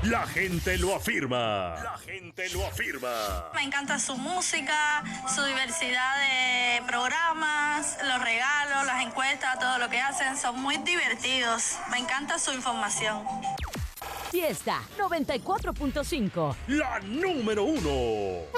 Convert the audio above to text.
La gente lo afirma. La gente lo afirma. Me encanta su música, su diversidad de programas, los regalos, las encuestas, todo lo que hacen. Son muy divertidos. Me encanta su información. Fiesta 94.5. La número 1.